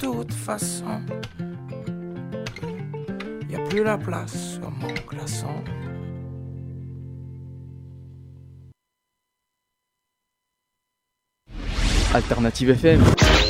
toute façon, y a plus la place sur mon glaçon. Alternative FM.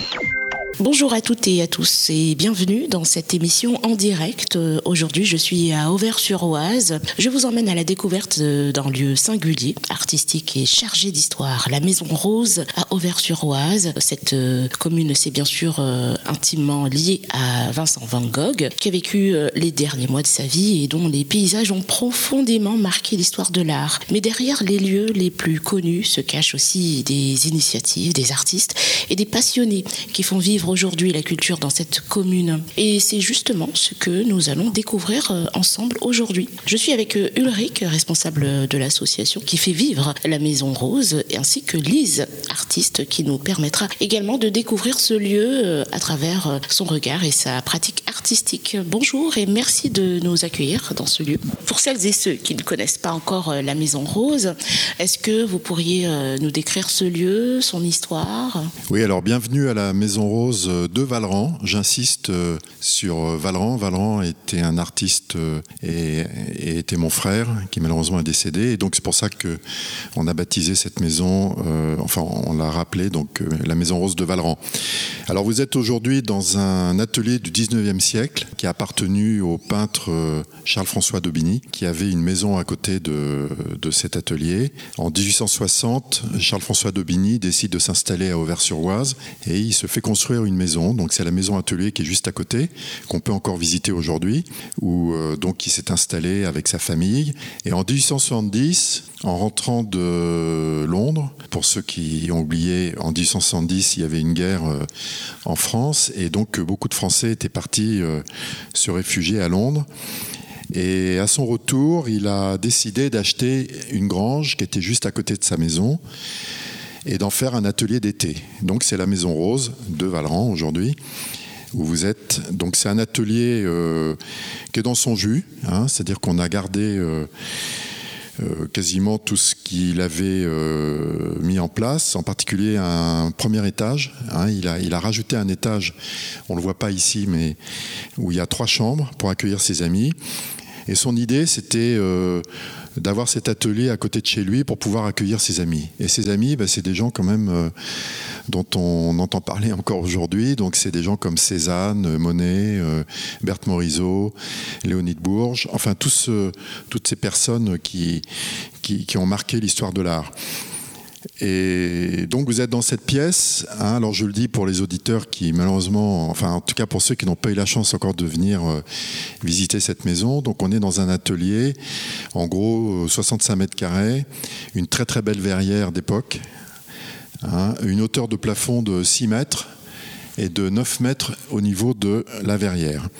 Bonjour à toutes et à tous et bienvenue dans cette émission en direct. Aujourd'hui, je suis à Auvers-sur-Oise. Je vous emmène à la découverte d'un lieu singulier, artistique et chargé d'histoire, la Maison Rose à Auvers-sur-Oise. Cette commune, c'est bien sûr intimement liée à Vincent van Gogh, qui a vécu les derniers mois de sa vie et dont les paysages ont profondément marqué l'histoire de l'art. Mais derrière les lieux les plus connus se cachent aussi des initiatives, des artistes et des passionnés qui font vivre aujourd'hui la culture dans cette commune. Et c'est justement ce que nous allons découvrir ensemble aujourd'hui. Je suis avec Ulrich, responsable de l'association qui fait vivre la Maison Rose, ainsi que Lise, artiste, qui nous permettra également de découvrir ce lieu à travers son regard et sa pratique artistique. Bonjour et merci de nous accueillir dans ce lieu. Pour celles et ceux qui ne connaissent pas encore la Maison Rose, est-ce que vous pourriez nous décrire ce lieu, son histoire ? Oui, alors bienvenue à la Maison Rose de Valran. J'insiste sur Valran. Valran était un artiste et était mon frère qui malheureusement est décédé. Et donc c'est pour ça qu'on a baptisé cette maison, on l'a rappelé, donc la Maison Rose de Valran. Alors vous êtes aujourd'hui dans un atelier du 19e siècle qui a appartenu au peintre Charles-François d'Aubigny, qui avait une maison à côté de cet atelier. En 1860, Charles-François d'Aubigny décide de s'installer à Auvers-sur-Oise et il se fait construire une maison. Donc c'est la maison atelier qui est juste à côté, qu'on peut encore visiter aujourd'hui, où donc il s'est installé avec sa famille. Et en 1870, en rentrant de Londres, pour ceux qui ont oublié, en 1870, il y avait une guerre en France et donc beaucoup de Français étaient partis se réfugier à Londres. Et à son retour, il a décidé d'acheter une grange qui était juste à côté de sa maison et d'en faire un atelier d'été. Donc c'est la Maison Rose de Valran aujourd'hui, où vous êtes. Donc c'est un atelier qui est dans son jus, c'est-à-dire qu'on a gardé quasiment tout ce qu'il avait mis en place, en particulier un premier étage. Il a rajouté un étage, on ne le voit pas ici, mais où il y a 3 chambres pour accueillir ses amis. Et son idée, c'était d'avoir cet atelier à côté de chez lui pour pouvoir accueillir ses amis. Et ses amis, c'est des gens quand même dont on entend parler encore aujourd'hui. Donc c'est des gens comme Cézanne, Monet, Berthe Morisot, Léonie de Bourges, enfin toutes ces personnes qui ont marqué l'histoire de l'art. Et donc vous êtes dans cette pièce, alors je le dis pour les auditeurs qui malheureusement, enfin en tout cas pour ceux qui n'ont pas eu la chance encore de venir visiter cette maison, donc on est dans un atelier, en gros 65 mètres carrés, une très très belle verrière d'époque, une hauteur de plafond de 6 mètres et de 9 mètres au niveau de la verrière.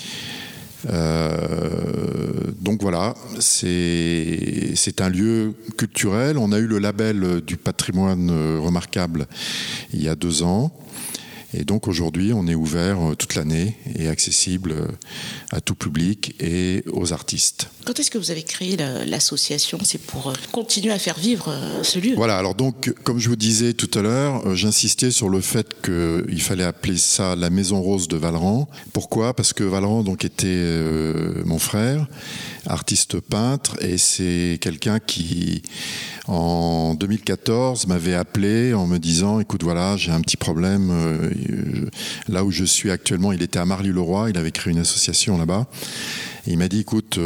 Donc voilà, c'est un lieu culturel. On a eu le label du patrimoine remarquable il y a 2 ans. Et donc aujourd'hui, on est ouvert toute l'année et accessible à tout public et aux artistes. Quand est-ce que vous avez créé l'association ? C'est pour continuer à faire vivre ce lieu ? Voilà, alors donc, comme je vous disais tout à l'heure, j'insistais sur le fait qu'il fallait appeler ça la Maison Rose de Valran. Pourquoi ? Parce que Valran donc, était mon frère, artiste peintre, et c'est quelqu'un qui, en 2014, m'avait appelé en me disant « Écoute, voilà, j'ai un petit problème. Là où je suis actuellement, il était à Marly-le-Roi, il avait créé une association là-bas. » Et il m'a dit, écoute,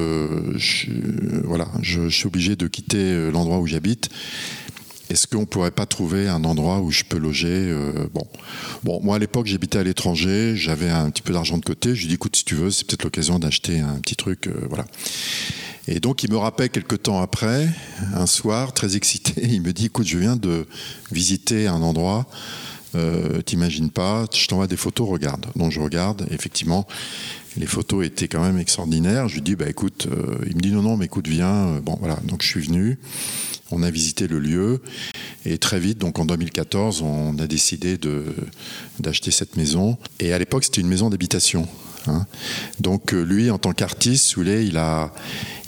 je suis obligé de quitter l'endroit où j'habite. Est-ce qu'on ne pourrait pas trouver un endroit où je peux loger ? Bon, moi à l'époque j'habitais à l'étranger, j'avais un petit peu d'argent de côté. Je lui ai dit, écoute, si tu veux, c'est peut-être l'occasion d'acheter un petit truc, voilà. Et donc il me rappelle quelques temps après, un soir, très excité, il me dit, écoute, je viens de visiter un endroit. T'imagines pas, je t'envoie des photos, regarde. Donc je regarde, effectivement, les photos étaient quand même extraordinaires. Je lui dis, écoute, il me dit non, mais écoute, viens. Bon, voilà, donc je suis venu, on a visité le lieu, et très vite, donc en 2014, on a décidé d'acheter cette maison. Et à l'époque, c'était une maison d'habitation. Donc lui, en tant qu'artiste, il a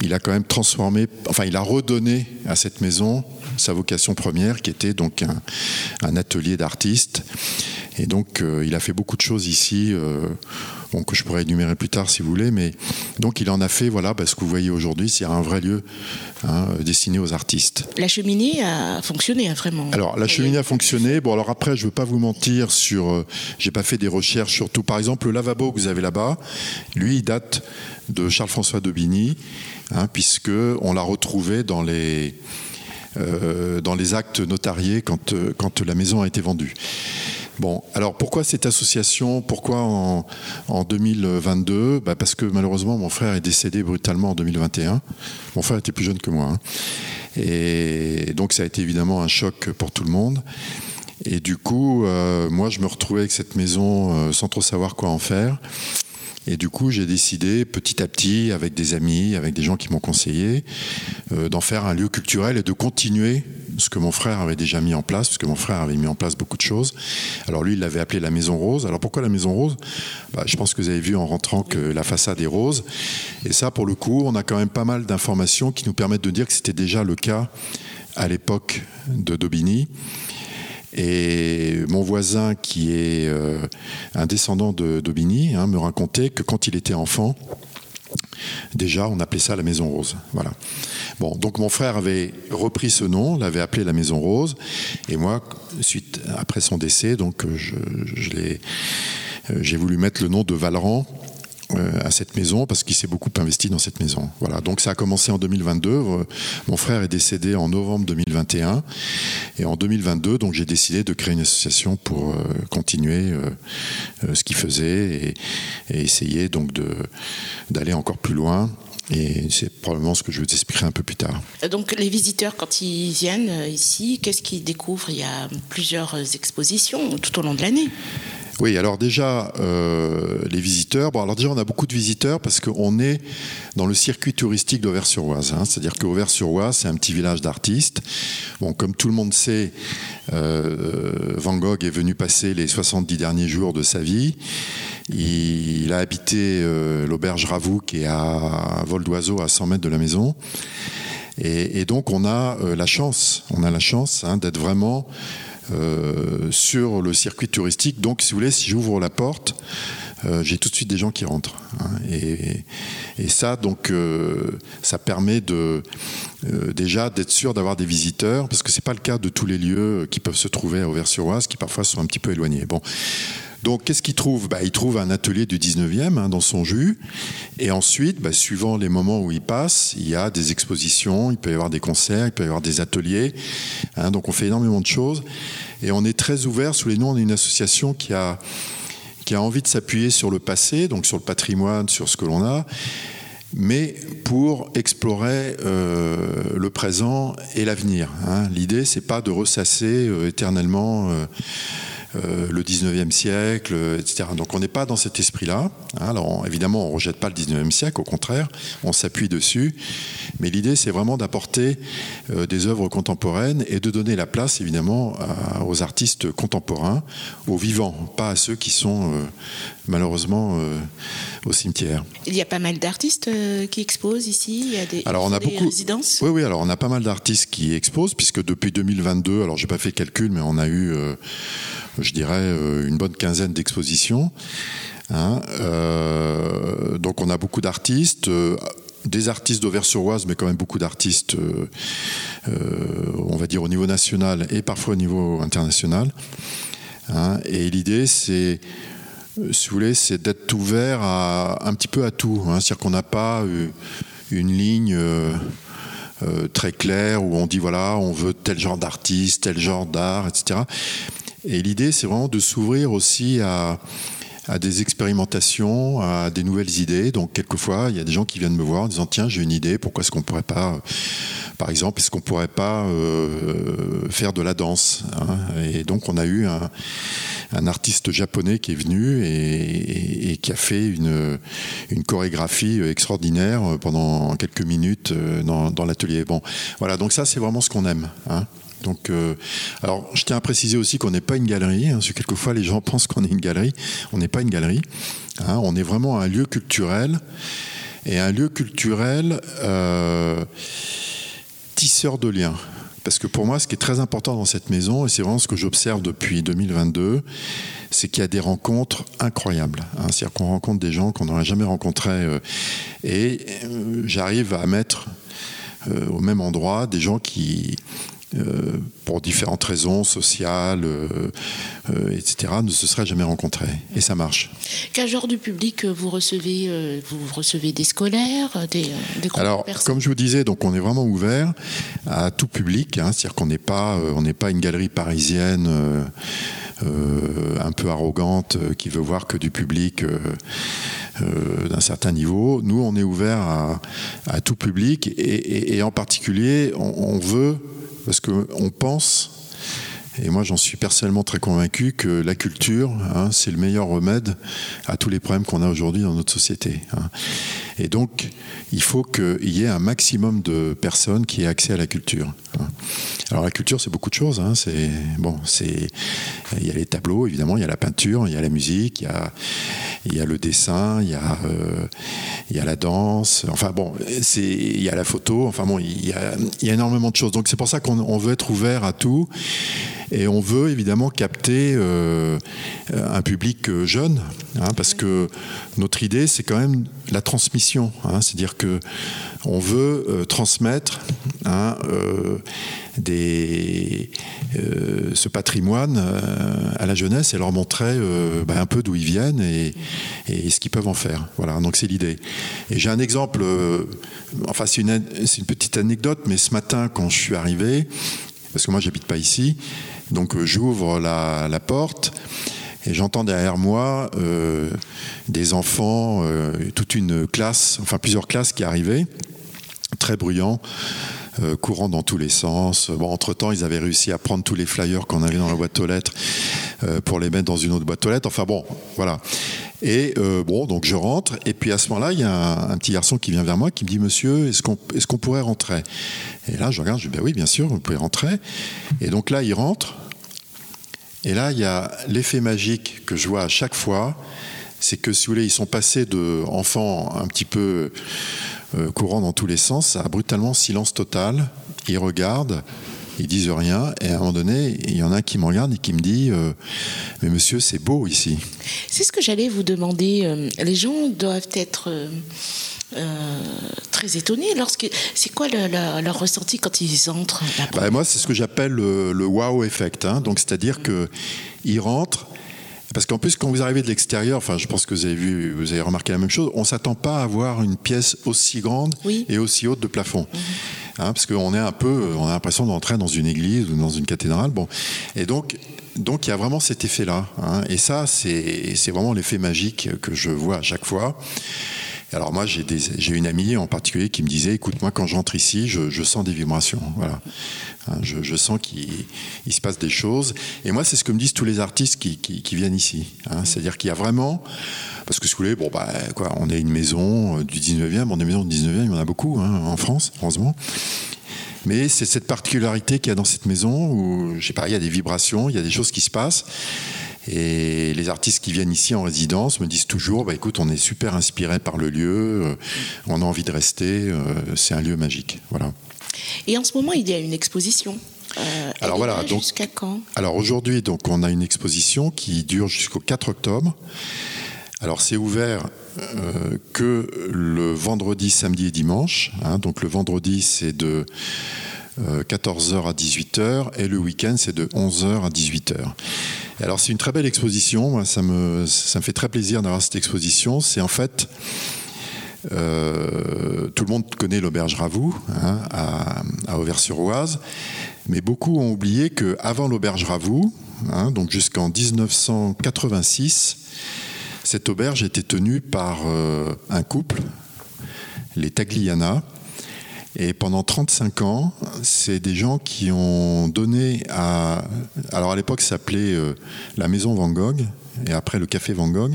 il a quand même transformé, enfin il a redonné à cette maison sa vocation première, qui était donc un atelier d'artiste. Et donc il a fait beaucoup de choses ici, que je pourrais énumérer plus tard si vous voulez, mais donc il en a fait, voilà, ce que vous voyez aujourd'hui, c'est un vrai lieu destiné aux artistes. La cheminée a fonctionné, vraiment. Alors la cheminée a fonctionné. Bon, alors après, je ne veux pas vous mentir sur, j'ai pas fait des recherches sur tout. Par exemple, le lavabo que vous avez là-bas, lui, il date de Charles-François d'Aubigny, puisque on l'a retrouvé dans les actes notariés quand la maison a été vendue. Bon, alors pourquoi cette association? Pourquoi en 2022? Parce que malheureusement, mon frère est décédé brutalement en 2021. Mon frère était plus jeune que moi. Et donc ça a été évidemment un choc pour tout le monde. Et du coup, moi, je me retrouvais avec cette maison sans trop savoir quoi en faire. Et du coup, j'ai décidé petit à petit, avec des amis, avec des gens qui m'ont conseillé, d'en faire un lieu culturel et de continuer ce que mon frère avait déjà mis en place, parce que mon frère avait mis en place beaucoup de choses. Alors lui, il l'avait appelé la Maison Rose. Alors pourquoi la Maison Rose? Je pense que vous avez vu en rentrant que la façade est rose. Et ça, pour le coup, on a quand même pas mal d'informations qui nous permettent de dire que c'était déjà le cas à l'époque de d'Aubigny. Et mon voisin, qui est un descendant d'Aubigny, me racontait que quand il était enfant, déjà, on appelait ça la Maison Rose. Voilà. Bon, donc mon frère avait repris ce nom, l'avait appelé la Maison Rose, et moi, après son décès, donc j'ai voulu mettre le nom de Valran à cette maison parce qu'il s'est beaucoup investi dans cette maison. Voilà. Donc ça a commencé en 2022. Mon frère est décédé en novembre 2021 et en 2022, donc j'ai décidé de créer une association pour continuer ce qu'il faisait et essayer donc d'aller encore plus loin. Et c'est probablement ce que je vous expliquerai un peu plus tard. Donc les visiteurs, quand ils viennent ici, qu'est-ce qu'ils découvrent? Il y a plusieurs expositions tout au long de l'année. Oui, alors déjà, les visiteurs... Bon, alors déjà, on a beaucoup de visiteurs parce qu'on est dans le circuit touristique d'Auvers-sur-Oise. C'est-à-dire qu'Auvers-sur-Oise, c'est un petit village d'artistes. Bon, comme tout le monde sait, Van Gogh est venu passer les 70 derniers jours de sa vie. Il a habité l'auberge Ravoux, qui est à vol d'oiseau à 100 mètres de la maison. Et donc, on a la chance d'être vraiment... sur le circuit touristique. Donc, si vous voulez, si j'ouvre la porte, j'ai tout de suite des gens qui rentrent. Et ça, donc, ça permet déjà d'être sûr d'avoir des visiteurs, parce que c'est pas le cas de tous les lieux qui peuvent se trouver à Auvers-sur-Oise, qui parfois sont un petit peu éloignés. Bon. Donc, qu'est-ce qu'il trouve? Il trouve un atelier du 19e dans son jus. Et ensuite, suivant les moments où il passe, il y a des expositions, il peut y avoir des concerts, il peut y avoir des ateliers. Donc, on fait énormément de choses. Et on est très ouvert. Sous les noms, on est une association qui a envie de s'appuyer sur le passé, donc sur le patrimoine, sur ce que l'on a, mais pour explorer le présent et l'avenir. L'idée, c'est pas de ressasser éternellement... le 19e siècle, etc. Donc on n'est pas dans cet esprit-là. Alors évidemment, on ne rejette pas le 19e siècle, au contraire, on s'appuie dessus. Mais l'idée, c'est vraiment d'apporter des œuvres contemporaines et de donner la place, évidemment, aux artistes contemporains, aux vivants, pas à ceux qui sont malheureusement au cimetière. Il y a pas mal d'artistes qui exposent ici. Il y a des, alors on a beaucoup résidences. Oui, alors on a pas mal d'artistes qui exposent, puisque depuis 2022, alors j'ai pas fait le calcul, mais on a eu je dirais une bonne quinzaine d'expositions. Donc on a beaucoup d'artistes, des artistes d'Auvers-sur-Oise, mais quand même beaucoup d'artistes, on va dire au niveau national et parfois au niveau international. Et l'idée, c'est, si vous voulez, c'est d'être ouvert un petit peu à tout. C'est-à-dire qu'on n'a pas une ligne... très claire où on dit voilà, on veut tel genre d'artiste, tel genre d'art, etc. Et l'idée, c'est vraiment de s'ouvrir aussi à des expérimentations, à des nouvelles idées. Donc, quelquefois, il y a des gens qui viennent me voir en disant tiens, j'ai une idée, pourquoi est-ce qu'on ne pourrait pas, par exemple, est-ce qu'on ne pourrait pas faire de la danse? Et donc, on a eu un artiste japonais qui est venu et qui a fait une chorégraphie extraordinaire pendant quelques minutes dans l'atelier. Bon, voilà, donc ça, c'est vraiment ce qu'on aime. Donc, alors, je tiens à préciser aussi qu'on n'est pas une galerie, parce que quelquefois les gens pensent qu'on est une galerie. On n'est pas une galerie. On est vraiment un lieu culturel et un lieu culturel tisseur de liens. Parce que pour moi, ce qui est très important dans cette maison, et c'est vraiment ce que j'observe depuis 2022, c'est qu'il y a des rencontres incroyables. C'est-à-dire qu'on rencontre des gens qu'on n'aurait jamais rencontrés. Et j'arrive à mettre au même endroit des gens qui, pour différentes raisons sociales, etc., ne se seraient jamais rencontrés. Et ça marche. Quel genre de public vous recevez? Vous recevez des scolaires, des groupes Alors, de personnes? comme je vous disais, donc on est vraiment ouvert à tout public. C'est-à-dire qu'on n'est pas une galerie parisienne un peu arrogante qui veut voir que du public d'un certain niveau. Nous, on est ouvert à tout public et en particulier, on veut, parce qu'on pense, et moi j'en suis personnellement très convaincu, que la culture, c'est le meilleur remède à tous les problèmes qu'on a aujourd'hui dans notre société. Et donc, il faut qu'il y ait un maximum de personnes qui aient accès à la culture. Alors la culture, c'est beaucoup de choses. Il y a les tableaux, évidemment, il y a la peinture, il y a la musique, il y a le dessin, il y a la danse. Il y a la photo. Il y a énormément de choses. Donc c'est pour ça qu'on veut être ouvert à tout. Et on veut évidemment capter un public jeune, parce que notre idée, c'est quand même la transmission. C'est-à-dire qu'on veut transmettre ce patrimoine à la jeunesse et leur montrer un peu d'où ils viennent et ce qu'ils peuvent en faire. Voilà, donc c'est l'idée. Et j'ai un exemple, c'est une petite anecdote, mais ce matin, quand je suis arrivé, parce que moi, j'habite pas ici, donc j'ouvre la porte et j'entends derrière moi des enfants, toute une classe, plusieurs classes qui arrivaient, très bruyants, courant dans tous les sens. Entre-temps, ils avaient réussi à prendre tous les flyers qu'on avait dans la boîte aux lettres pour les mettre dans une autre boîte aux lettres. Voilà. Et donc je rentre, et puis à ce moment-là, il y a un petit garçon qui vient vers moi, qui me dit « Monsieur, est-ce qu'on pourrait rentrer ?» Et là, je regarde, je dis « Oui, bien sûr, vous pouvez rentrer. » Et donc là, il rentre, et là, il y a l'effet magique que je vois à chaque fois, c'est que, si vous voulez, ils sont passés d'enfants un petit peu courant dans tous les sens à brutalement silence total. Ils regardent, ils disent rien, et à un moment donné, il y en a un qui me regarde et qui me dit mais monsieur, c'est beau ici. C'est ce que j'allais vous demander. Les gens doivent être très étonnés c'est quoi leur ressenti quand ils entrent? Moi, c'est ce que j'appelle le wow effect. Donc, c'est-à-dire qu'ils rentrent. Parce qu'en plus, quand vous arrivez de l'extérieur, je pense que vous avez remarqué la même chose, on ne s'attend pas à voir une pièce aussi grande et aussi haute de plafond. Parce qu'on on a l'impression d'entrer dans une église ou dans une cathédrale. Et donc il y a vraiment cet effet-là. Et ça, c'est vraiment l'effet magique que je vois à chaque fois. Alors moi, j'ai une amie en particulier qui me disait, écoute, moi, quand j'entre ici, je sens des vibrations. Voilà. Je sens qu'il se passe des choses. Et moi, c'est ce que me disent tous les artistes qui viennent ici. C'est-à-dire qu'il y a vraiment... Parce que si vous voulez, on est une maison du 19e. Des maisons du 19e, il y en a beaucoup en France, heureusement. Mais c'est cette particularité qu'il y a dans cette maison où, je sais pas, il y a des vibrations, il y a des choses qui se passent. Et les artistes qui viennent ici en résidence me disent toujours, écoute, on est super inspiré par le lieu, on a envie de rester, c'est un lieu magique. Voilà. Et en ce moment, il y a une exposition. Alors voilà, donc, jusqu'à quand? Alors aujourd'hui, donc, on a une exposition qui dure jusqu'au 4 octobre. Alors c'est ouvert que le vendredi, samedi et dimanche. Donc le vendredi, c'est de 14h à 18h et le week-end, c'est de 11h à 18h. Alors c'est une très belle exposition. Moi, ça me fait très plaisir d'avoir cette exposition. C'est en fait... tout le monde connaît l'auberge Ravoux à Auvers-sur-Oise, mais beaucoup ont oublié qu'avant l'auberge Ravoux, donc jusqu'en 1986, cette auberge était tenue par un couple, les Tagliana, et pendant 35 ans, c'est des gens qui ont donné à... Alors à l'époque, ça s'appelait la Maison Van Gogh, et après le Café Van Gogh.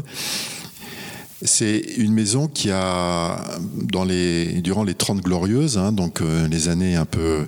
C'est une maison qui a, durant les 30 glorieuses, donc les années un peu,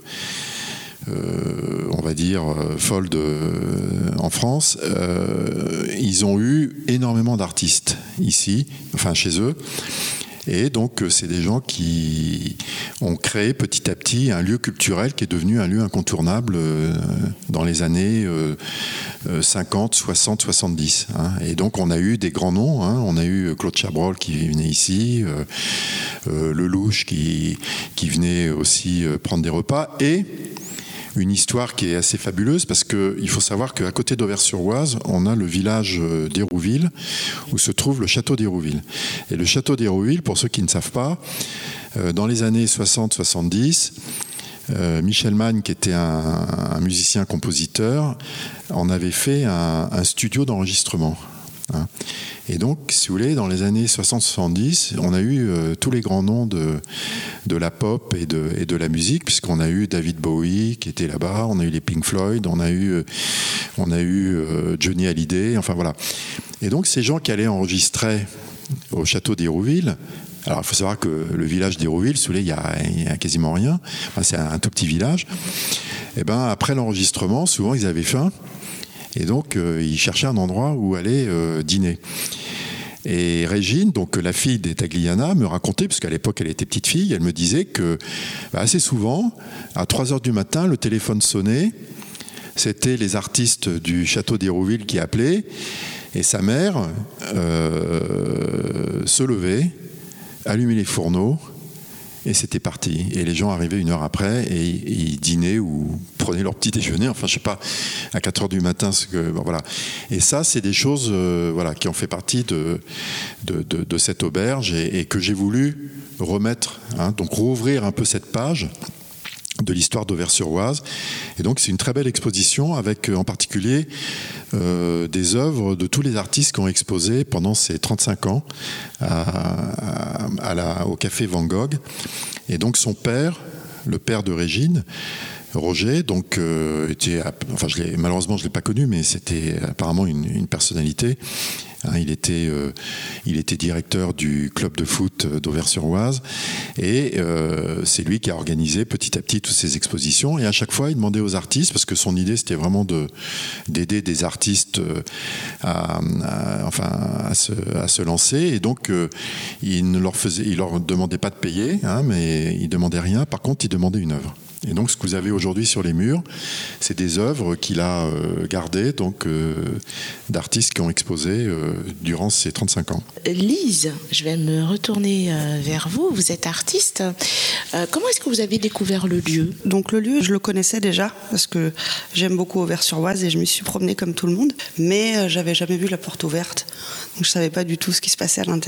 on va dire, folles en France, ils ont eu énormément d'artistes ici, chez eux. Et donc, c'est des gens qui ont créé petit à petit un lieu culturel qui est devenu un lieu incontournable dans les années 50, 60, 70. Hein. Et donc, on a eu des grands noms. Hein. On a eu Claude Chabrol qui venait ici, Lelouch qui venait aussi prendre des repas. Et une histoire qui est assez fabuleuse parce qu'il faut savoir qu'à côté d'Auvers-sur-Oise, on a le village d'Hérouville où se trouve le château d'Hérouville. Et le château d'Hérouville, pour ceux qui ne savent pas, dans les années 60-70, Michel Magne, qui était un musicien-compositeur, en avait fait un studio d'enregistrement. Hein. Et donc, si vous voulez, dans les années 60-70, on a eu tous les grands noms de la pop et de la musique, puisqu'on a eu David Bowie qui était là-bas, on a eu les Pink Floyd, on a eu Johnny Hallyday, enfin voilà. Et donc, ces gens qui allaient enregistrer au château d'Hérouville, alors il faut savoir que le village d'Hérouville, sous les, il y a quasiment rien, enfin, c'est un tout petit village, et ben après l'enregistrement, souvent ils avaient faim, et donc ils cherchaient un endroit où aller dîner. Et Régine, donc la fille des Tagliana, me racontait, parce qu'à l'époque elle était petite fille, elle me disait que assez souvent, à 3h du matin, le téléphone sonnait, c'était les artistes du château d'Hérouville qui appelaient, et sa mère se levait, allumait les fourneaux, et c'était parti. Et les gens arrivaient 1 heure après et ils dînaient ou prenaient leur petit déjeuner, enfin je sais pas, à 4h du matin. Bon, voilà. Et ça, c'est des choses voilà, qui ont fait partie de cette auberge et que j'ai voulu remettre, hein, donc rouvrir un peu cette page de l'histoire d'Auvers-sur-Oise. Et donc c'est une très belle exposition avec en particulier des œuvres de tous les artistes qui ont exposé pendant ces 35 ans au Café Van Gogh. Et donc son père, le père de Régine, Roger, donc était, enfin malheureusement je l'ai pas connu, mais c'était apparemment une personnalité. Hein, il était directeur du club de foot d'Auvers-sur-Oise et c'est lui qui a organisé petit à petit toutes ces expositions. Et à chaque fois, il demandait aux artistes, parce que son idée c'était vraiment d'aider des artistes à se lancer. Et donc, il leur demandait pas de payer, hein, mais il demandait rien. Par contre, il demandait une œuvre. Et donc, ce que vous avez aujourd'hui sur les murs, c'est des œuvres qu'il a gardées, donc d'artistes qui ont exposé durant ces 35 ans. Lise, je vais me retourner vers vous. Vous êtes artiste. Comment est-ce que vous avez découvert le lieu ? Donc le lieu, je le connaissais déjà parce que j'aime beaucoup Auvers-sur-Oise et je m'y suis promenée comme tout le monde, mais j'avais jamais vu la porte ouverte, donc je savais pas du tout ce qui se passait à l'intérieur.